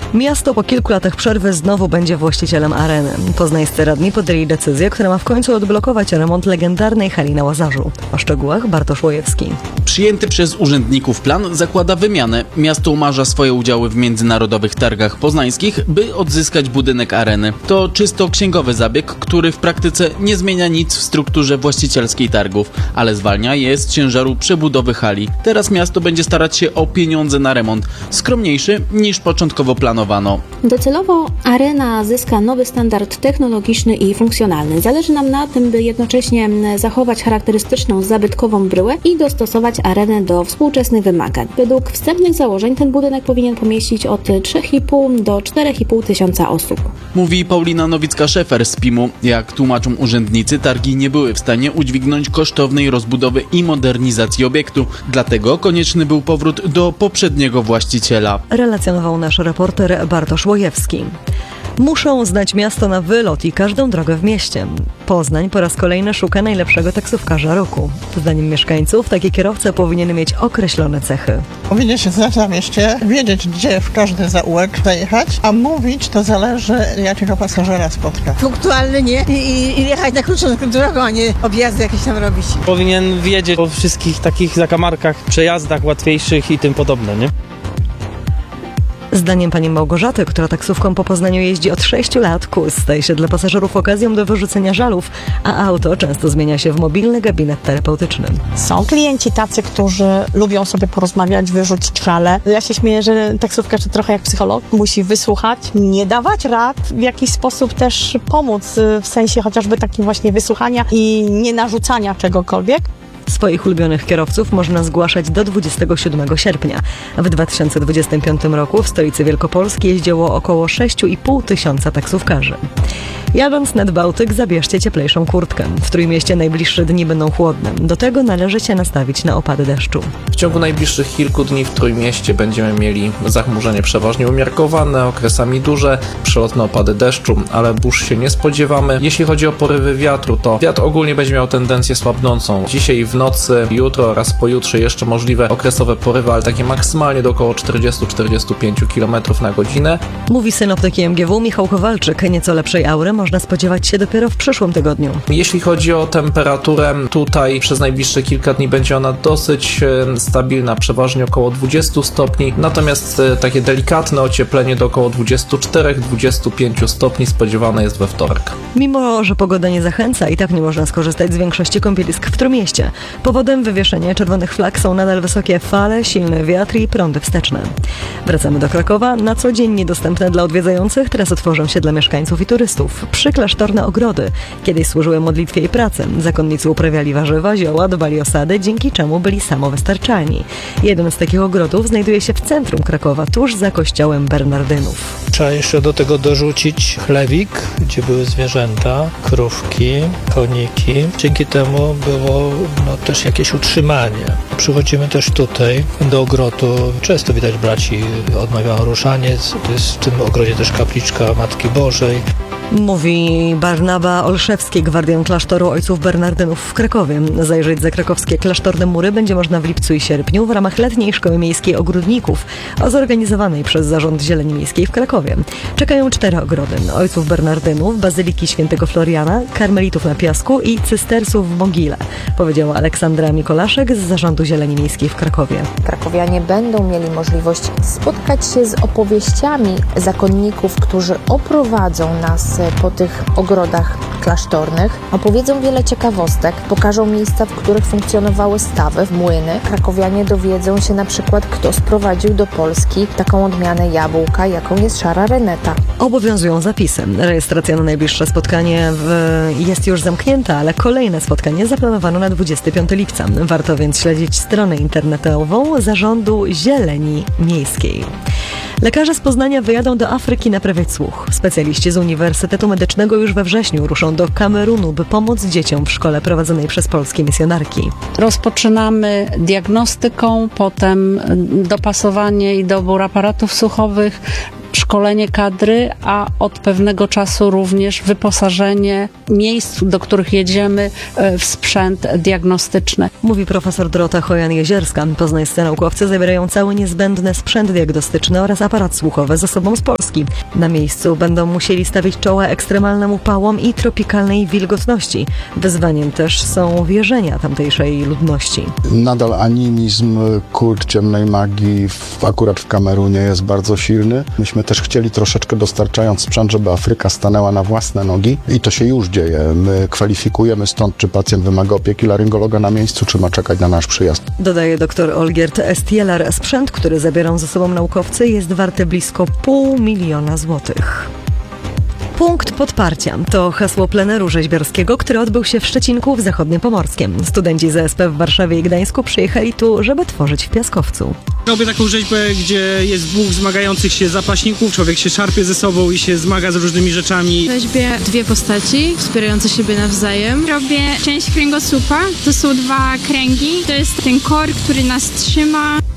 Miasto po kilku latach przerwy znowu będzie właścicielem areny. Poznańscy radni podjęli decyzję, która ma w końcu odblokować remont legendarnej hali na Łazarzu. O szczegółach Bartosz Łojewski. Przyjęty przez urzędników plan zakłada wymianę. Miasto umarza swoje udziały w międzynarodowych targach poznańskich, by odzyskać budynek areny. To czysto księgowy zabieg, który w praktyce nie zmienia nic w strukturze właścicielskiej targów, ale zwalnia je z ciężaru przebudowy hali. Teraz miasto będzie starać się o pieniądze na remont, skromniejszy niż początkowo planowano. Docelowo arena zyska nowy standard technologiczny i funkcjonalny. Zależy nam na tym, by jednocześnie zachować charakterystyczną zabytkową bryłę i dostosować arenę do współczesnych wymagań. Według wstępnych założeń ten budynek powinien pomieścić od 3,5 do 4,5 tysiąca osób. Mówi Paulina Nowicka-Szefer z PIM-u. Jak tłumaczą urzędnicy, targi nie były w stanie udźwignąć kosztownej rozbudowy i modernizacji obiektu. Dlatego konieczny był powrót do poprzedniego właściciela. Relacjonował nasz reporter Bartosz Łojewski. Muszą znać miasto na wylot i każdą drogę w mieście. Poznań po raz kolejny szuka najlepszego taksówkarza roku. Zdaniem mieszkańców taki kierowca powinien mieć określone cechy. Powinien się znać na mieście, wiedzieć, gdzie w każdy zaułek zajechać, a mówić to zależy, jakiego pasażera spotka. Punktualny nie i jechać na krótszą drogą, a nie objazdy jakieś tam robić. Powinien wiedzieć o wszystkich takich zakamarkach, przejazdach łatwiejszych i tym podobne, nie? Zdaniem pani Małgorzaty, która taksówką po Poznaniu jeździ od 6 lat, kurs staje się dla pasażerów okazją do wyrzucenia żalów, a auto często zmienia się w mobilny gabinet terapeutyczny. Są klienci tacy, którzy lubią sobie porozmawiać, wyrzucić żale. Ja się śmieję, że taksówkarz to trochę jak psycholog, musi wysłuchać, nie dawać rad, w jakiś sposób też pomóc, w sensie chociażby takim właśnie wysłuchania i nie narzucania czegokolwiek. Swoich ulubionych kierowców można zgłaszać do 27 sierpnia. W 2025 roku w stolicy Wielkopolski jeździło około 6,5 tysiąca taksówkarzy. Jadąc nad Bałtyk, zabierzcie cieplejszą kurtkę. W Trójmieście najbliższe dni będą chłodne. Do tego należy się nastawić na opady deszczu. W ciągu najbliższych kilku dni w Trójmieście będziemy mieli zachmurzenie przeważnie umiarkowane, okresami duże, przelotne opady deszczu, ale burz się nie spodziewamy. Jeśli chodzi o porywy wiatru, to wiatr ogólnie będzie miał tendencję słabnącą. Dzisiaj w nocy, jutro oraz pojutrze jeszcze możliwe okresowe porywy, ale takie maksymalnie do około 40-45 km na godzinę. Mówi synoptyk MGW Michał Kowalczyk. Nieco lepszej aury można spodziewać się dopiero w przyszłym tygodniu. Jeśli chodzi o temperaturę, tutaj przez najbliższe kilka dni będzie ona dosyć stabilna, przeważnie około 20 stopni, natomiast takie delikatne ocieplenie do około 24-25 stopni spodziewane jest we wtorek. Mimo że pogoda nie zachęca, i tak nie można skorzystać z większości kąpielisk w Trójmieście. Powodem wywieszenia czerwonych flag są nadal wysokie fale, silny wiatr i prądy wsteczne. Wracamy do Krakowa. Na co dzień niedostępne dla odwiedzających, teraz otworzą się dla mieszkańców i turystów. Przyklasztorne ogrody. Kiedyś służyły modlitwie i pracy. Zakonnicy uprawiali warzywa, zioła, dbali o sady, dzięki czemu byli samowystarczalni. Jeden z takich ogrodów znajduje się w centrum Krakowa, tuż za kościołem Bernardynów. Trzeba jeszcze do tego dorzucić chlewik, gdzie były zwierzęta, krówki, koniki. Dzięki temu było też jakieś utrzymanie. Przychodzimy też tutaj do ogrodu. Często widać braci odmawiają ruszaniec. To jest w tym ogrodzie też kapliczka Matki Bożej. Mówi Barnaba Olszewski, gwardian klasztoru ojców Bernardynów w Krakowie. Zajrzeć za krakowskie klasztorne mury będzie można w lipcu i sierpniu w ramach letniej szkoły miejskiej ogródników, zorganizowanej przez Zarząd Zieleni Miejskiej w Krakowie. Czekają 4 ogrody: ojców Bernardynów, Bazyliki Świętego Floriana, Karmelitów na Piasku i Cystersów w Mogile, powiedziała Aleksandra Mikolaszek z Zarządu Zieleni Miejskiej w Krakowie. Krakowianie będą mieli możliwość spotkać się z opowieściami zakonników, którzy oprowadzą nas po tych ogrodach klasztornych. Opowiedzą wiele ciekawostek, pokażą miejsca, w których funkcjonowały stawy, młyny. Krakowianie dowiedzą się na przykład, kto sprowadził do Polski taką odmianę jabłka, jaką jest szara reneta. Obowiązują zapisy. Rejestracja na najbliższe spotkanie jest już zamknięta, ale kolejne spotkanie zaplanowano na 25 lipca. Warto więc śledzić stronę internetową Zarządu Zieleni Miejskiej. Lekarze z Poznania wyjadą do Afryki naprawiać słuch. Specjaliści z Uniwersytetu Medycznego już we wrześniu ruszą do Kamerunu, by pomóc dzieciom w szkole prowadzonej przez polskie misjonarki. Rozpoczynamy diagnostyką, potem dopasowanie i dobór aparatów słuchowych, szkolenie kadry, a od pewnego czasu również wyposażenie miejsc, do których jedziemy, w sprzęt diagnostyczny. Mówi profesor Dorota Chojan-Jezierska. Poznańscy naukowcy zabierają cały niezbędny sprzęt diagnostyczny oraz aparat słuchowy ze sobą z Polski. Na miejscu będą musieli stawić czoła ekstremalnym upałom i tropikalnej wilgotności. Wyzwaniem też są wierzenia tamtejszej ludności. Nadal animizm, kult ciemnej magii akurat w Kamerunie jest bardzo silny. Myśmy też chcieli troszeczkę dostarczając sprzęt, żeby Afryka stanęła na własne nogi i to się już dzieje. My kwalifikujemy stąd, czy pacjent wymaga opieki laryngologa na miejscu, czy ma czekać na nasz przyjazd. Dodaje dr Olgierd Estielar. Sprzęt, który zabiorą ze sobą naukowcy, jest warty blisko 500 000 złotych. Punkt podparcia to hasło pleneru rzeźbiarskiego, który odbył się w Szczecinku w Zachodniopomorskiem. Studenci ZSP w Warszawie i Gdańsku przyjechali tu, żeby tworzyć w piaskowcu. Robię taką rzeźbę, gdzie jest dwóch zmagających się zapaśników, człowiek się szarpie ze sobą i się zmaga z różnymi rzeczami. Rzeźbię dwie postaci wspierające siebie nawzajem. Robię część kręgosłupa, to są 2 kręgi, to jest ten kor, który nas trzyma.